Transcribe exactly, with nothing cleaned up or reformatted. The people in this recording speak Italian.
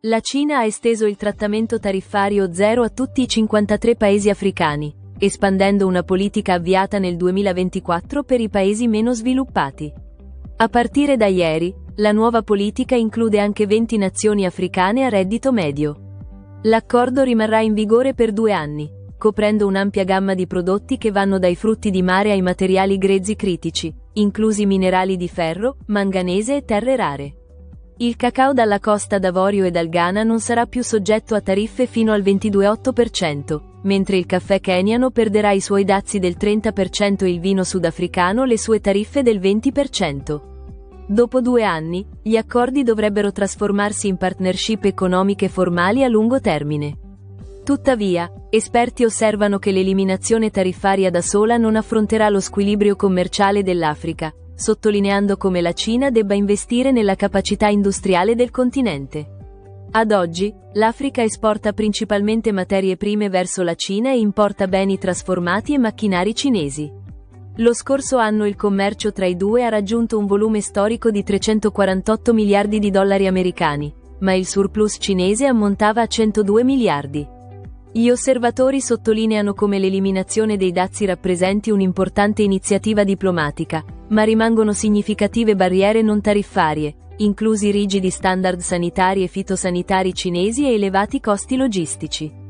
La Cina ha esteso il trattamento tariffario zero a tutti i cinquantatré paesi africani, espandendo una politica avviata nel duemilaventiquattro per i paesi meno sviluppati. A partire da ieri, la nuova politica include anche venti nazioni africane a reddito medio. L'accordo rimarrà in vigore per due anni, coprendo un'ampia gamma di prodotti che vanno dai frutti di mare ai materiali grezzi critici, inclusi minerali di ferro, manganese e terre rare. Il cacao dalla Costa d'Avorio e dal Ghana non sarà più soggetto a tariffe fino al ventidue virgola otto per cento, mentre il caffè keniano perderà i suoi dazi del trenta per cento e il vino sudafricano le sue tariffe del venti per cento. Dopo due anni, gli accordi dovrebbero trasformarsi in partnership economiche formali a lungo termine. Tuttavia, esperti osservano che l'eliminazione tariffaria da sola non affronterà lo squilibrio commerciale dell'Africa, sottolineando come la Cina debba investire nella capacità industriale del continente. Ad oggi, l'Africa esporta principalmente materie prime verso la Cina e importa beni trasformati e macchinari cinesi. Lo scorso anno il commercio tra i due ha raggiunto un volume storico di trecentoquarantotto miliardi di dollari americani, ma il surplus cinese ammontava a centodue miliardi. Gli osservatori sottolineano come l'eliminazione dei dazi rappresenti un'importante iniziativa diplomatica, ma rimangono significative barriere non tariffarie, inclusi rigidi standard sanitari e fitosanitari cinesi e elevati costi logistici.